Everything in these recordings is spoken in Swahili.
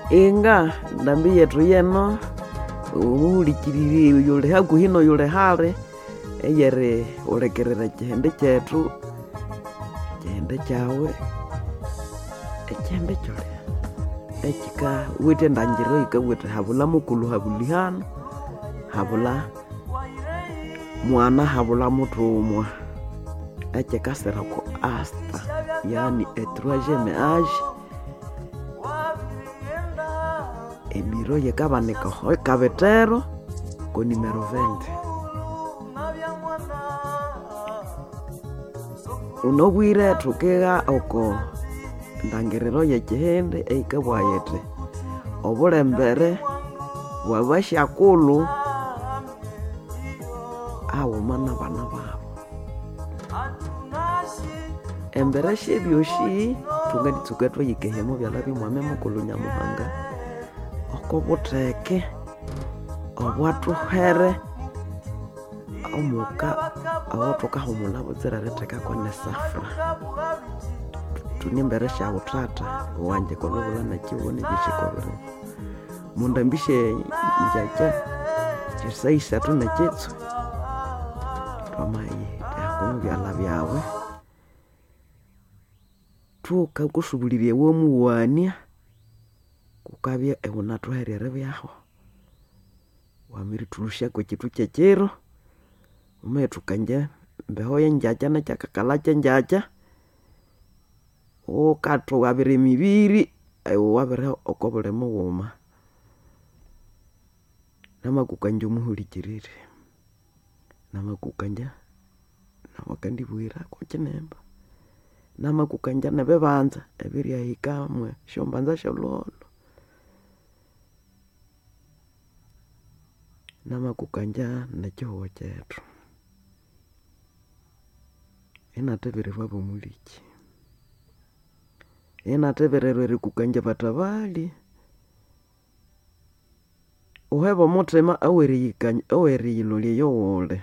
Inga ndambi yetu yeno umuhulikiriri yuli hakuhino yuli hali eyere ulekerera chihende chetu chihende chawe echihende chole echika wite ndanjiro ika wite habula mukulu habulihano habula mwana habula mutumwa echikasira ku asta yani troisième âge emiro yekabanika hoy kabetero ko numero 20 unobwire tukega oko ndangiriro yechihende eikabwayete obulembere bwabashakulu awumana bana babo embere shebyoshi tungaditsuka twoyikehemo byalabi mwame mukulu Nyamuhanga okobuteke obwatuhere omuka awotukahumula butsirareteka kone safra tunimbere shawutata wanje kolobula nakiwone bishikobere mundambishe njaja chisaisa tunachitsu twamayi yakumbyala byawe tuka kusubulirie womuwania kukabya ewunathuherere byaho wamiri tulusha kwa chitu chechero umetukanja mbeho yenjaja na chakakala chenjaja okatu wabire mibiri wabire okobole muwuma namakukanja umuhulikirire namakukanja namakandibwira kwa chinemba namakukanja nebebanza ebiryahikamwe shombanza shololo namakukanja nechihuwa chetu inatebererwa bomuliki inatebererwa erikukanja batabali uheba muthima aweriyilolye yowole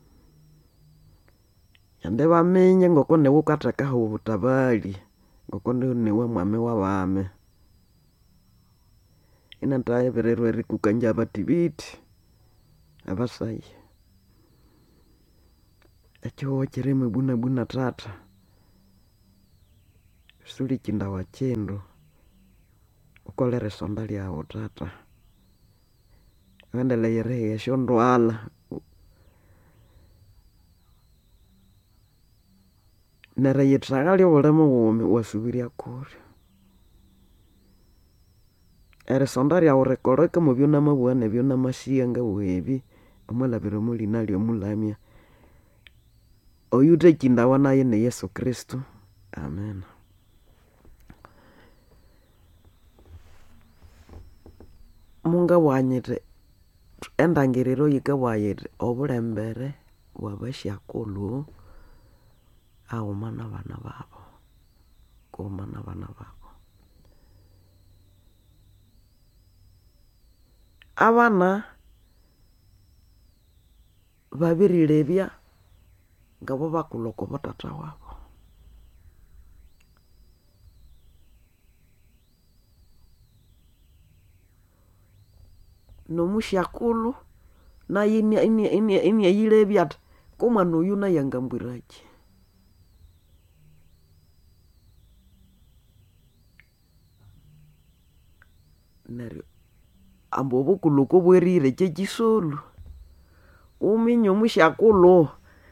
yande bamenye ngoko newe ukatakaho obutabali ngoko newe mwami wabame inatabererwa erikukanja abatibiti abasayi echihuwa chireme buna tata suli chindawa chindu ukolere sonda lyawo tata wendeleyere yesho ndwala nere yithaga lyobulemu wumi wasubirya kuri ere sonda lyawo rikoleke mu byonamabugha nebyonamasiya ngawebi omwalabire mulina lyomulamya oyute chindawa naye ne Yesu Kristu amen. Munga wanyete endangiriro yikabwayete obulembere bwabashakulu awumana bana babo kumana bana babo abana babirilebya ngabo bakuloko batata wabo nomushakulu naye ini yilebya komwana oyu nayangambwiraki neryo ambo obukuloko bwerire chechisolu uminyo mushakulu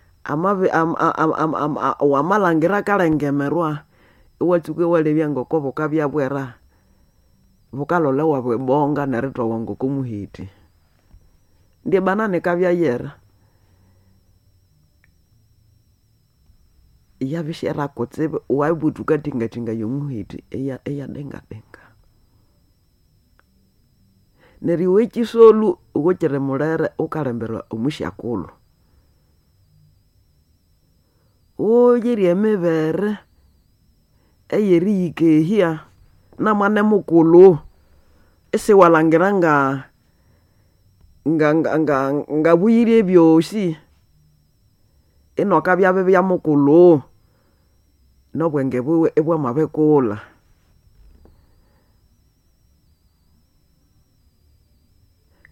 wamalangira kalengemerwa iwatsuke walebya ngoko bukabyabwera bukalolewa bwebonga neritwawa ngoko muhiti ndiye banane kabyayera iyabishera kotsebe wabutuka tingatinga yomuhiti eyadengadenga neriwe chisolu ugochera mulere ukalemberwa omushakulu oyeri emibere eyeri yikehia na mwane mukulu esiwalangira nga buyiri ebyosi inoka byabe bya mukulu nobwenge bwiwe ebwamabekula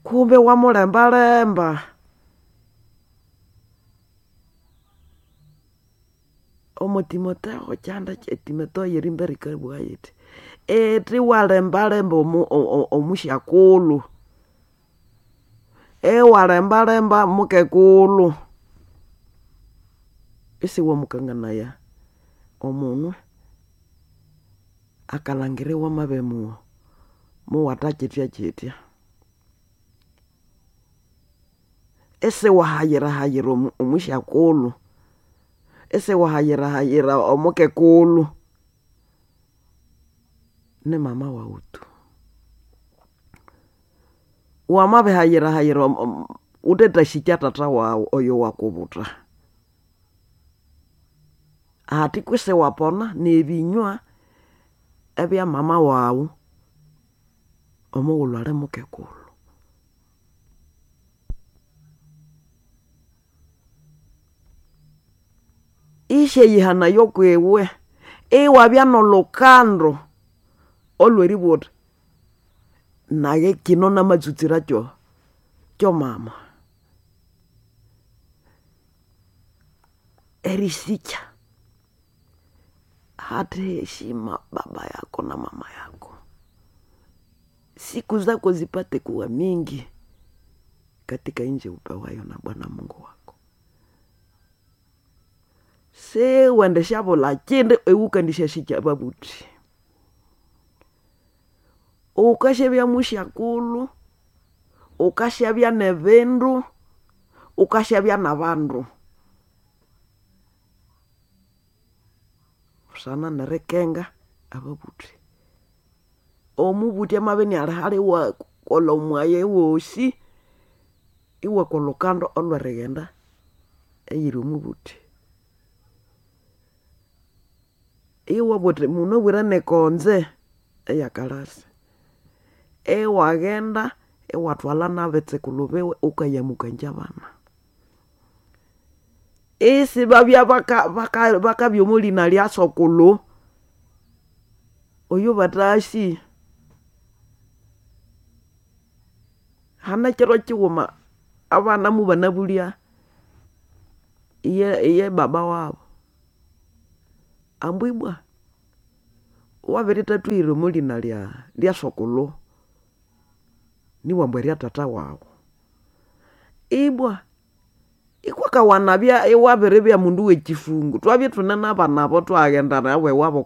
kumbe wamulemba omo Timotheo chanda che Timotheo yerimberi karibu ayiti eti walemba omushakulu walemba mukekulu isi wamukanganaya omunwe akalangire wamabe muwatachitya ese wahayira omushakulu ese wahayira omukekulu ne mama wautu wamabe hayira utetashikya tata wawu oyo wakubuta ati kwise wapona nebinywa ebya mama wawu omuwulwale mukekulu ishe yihana yokwewe wabya nolokando olweributa naye kino namatsutsira kyo mama erisikya hata heshima baba yako na mama yako, siku zako zipate kuwa mingi katika nchi upewayo na Bwana Mungu wako. Se wendesha bola chende eukandisha shicha babuti ukashabya mushakulu ukashabya nebendu ukashabya nabandu sana nerekenga ababuti omubuti amabeni alihali wa kolomwaye wosi iwa kolokando olweregenda eyiri omubuti iwa bote muno bwira nekonze eyakalasi ewagenda ewatwala nabetsekulu bewe ukayamuka njabana isi babya baka byomulina lya sokulu oyo batashi hana kiro kiwuma abana mubana bulya iye baba wabo ambwibwa wabiritatuire mulina lya sokulu ni wambweria tata wabo ibwa ikwaka wanabya iwabiribya mundu wekifungu twabye tunana abanabo twagenda nawe wabo